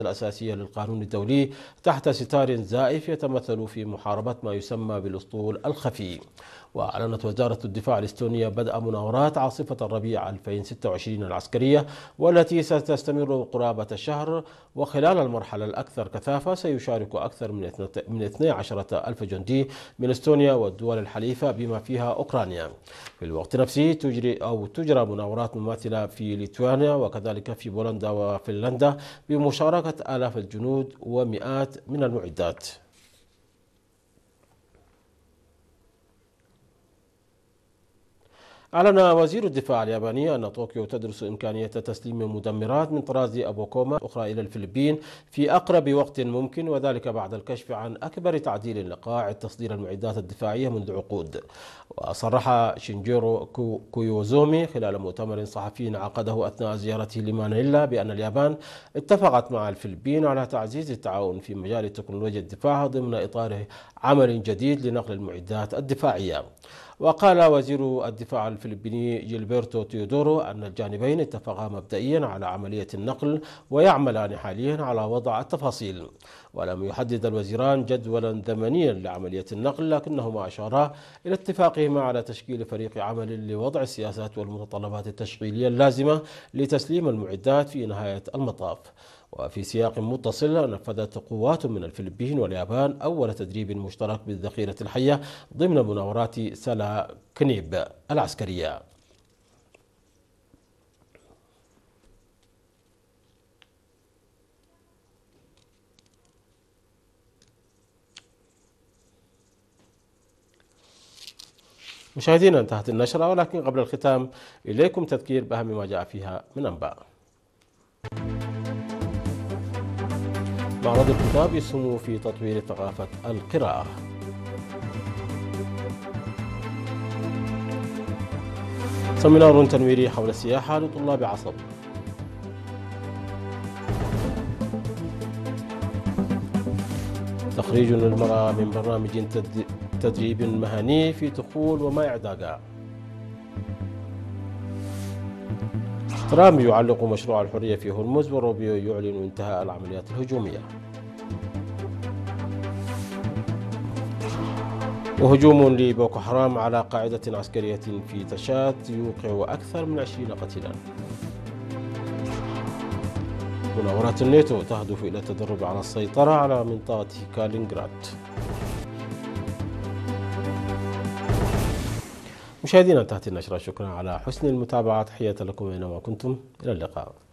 الأساسية للقانون الدولي تحت ستار زائف يتمثل في محاربة ما يسمى بالأسطول الخفي. وأعلنت وزارة الدفاع الإستونية بدء مناورات عاصفة الربيع 2026 العسكرية، والتي ستستمر قرابة الشهر. وخلال المرحلة الأكثر كثافة سيشارك أكثر من 12 ألف جندي من إستونيا والدول الحليفة بما فيها أوكرانيا. في الوقت نفسه تجرى مناورات مماثلة في ليتوانيا وكذلك في بولندا وفنلندا بمشاركة آلاف الجنود ومئات من المعدات. أعلن وزير الدفاع الياباني أن طوكيو تدرس إمكانية تسليم مدمرات من طراز أبوكوما أخرى إلى الفلبين في أقرب وقت ممكن، وذلك بعد الكشف عن أكبر تعديل لقاعد تصدير المعدات الدفاعية منذ عقود. وصرح شينجيرو كويوزومي خلال مؤتمر صحفي عقده أثناء زيارته لمانيلا بأن اليابان اتفقت مع الفلبين على تعزيز التعاون في مجال تكنولوجيا الدفاع ضمن إطار عمل جديد لنقل المعدات الدفاعية. وقال وزير الدفاع الفلبيني جيلبرتو تيودورو أن الجانبين اتفقا مبدئيا على عملية النقل ويعملان حاليا على وضع التفاصيل. ولم يحدد الوزيران جدولا زمنيا لعملية النقل، لكنهما أشارا إلى اتفاقهما على تشكيل فريق عمل لوضع السياسات والمتطلبات التشغيلية اللازمة لتسليم المعدات في نهاية المطاف. وفي سياق متصل، نفذت قوات من الفلبين واليابان أول تدريب مشترك بالذخيرة الحية ضمن مناورات سلا كنيب العسكرية. مشاهدينا، انتهت النشرة، ولكن قبل الختام إليكم تذكير بأهم ما جاء فيها من أنباء. معرض الكتاب يسهم في تطوير ثقافة القراءة. سمينار تنويري حول السياحة لطلاب عصب. تخريج للمرأة من برنامج تدريب مهني في تخول وما إعداقها. ترامب يعلق مشروع الحرية في هرمز، وروبيو يعلن انتهاء العمليات الهجومية. وهجوم لبوكو حرام على قاعدة عسكرية في تشاد يوقع أكثر من 20 قتيلا. مناورات الناتو تهدف إلى التدرب على السيطرة على منطقة كالينغراد. مشاهدينا، انتهت النشرة. شكرا على حسن المتابعة. تحية لكم أينما كنتم. إلى اللقاء.